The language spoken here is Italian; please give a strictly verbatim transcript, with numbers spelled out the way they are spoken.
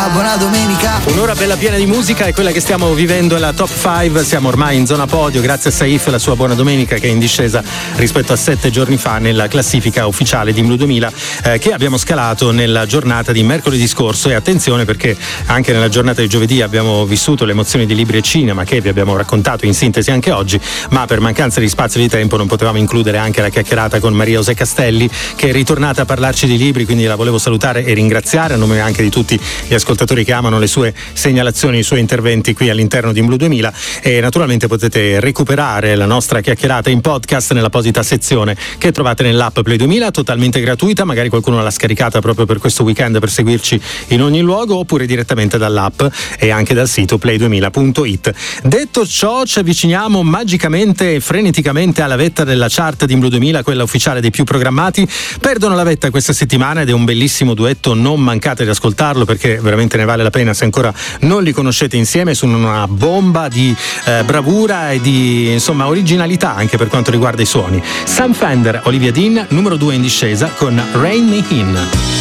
una buona domenica. Un'ora bella piena di musica è quella che stiamo vivendo, è la top cinque. Siamo ormai in zona podio grazie a Saif e la sua buona domenica, che è in discesa rispetto a sette giorni fa nella classifica ufficiale di Blu duemila, eh, che abbiamo scalato nella giornata di mercoledì scorso. E attenzione, perché anche nella giornata di giovedì abbiamo vissuto le emozioni di libri e cinema, che vi abbiamo raccontato in sintesi anche oggi, ma per mancanza di spazio e di tempo non potevamo includere anche la chiacchierata con Maria José Castelli, che è ritornata a parlarci di libri, quindi la volevo salutare e ringraziare a nome anche di tutti gli ascoltatori che amano le sue segnalazioni, i suoi interventi qui all'interno di Blu duemila. E naturalmente potete recuperare la nostra chiacchierata in podcast nell'apposita sezione che trovate nell'app Play duemila, totalmente gratuita. Magari qualcuno l'ha scaricata proprio per questo weekend per seguirci in ogni luogo, oppure direttamente dall'app e anche dal sito play duemila punto it. Detto ciò, ci avviciniamo magicamente e freneticamente alla vetta della chart di Blu duemila, quella ufficiale dei più programmati. Perdono la vetta questa settimana ed è un bellissimo duetto, non mancate di ascoltarlo perché veramente ne vale la pena se ancora non li conoscete insieme. Sono una bomba di eh, bravura e di insomma originalità anche per quanto riguarda i suoni. Sam Fender, Olivia Dean, numero due in discesa con Rain Me In.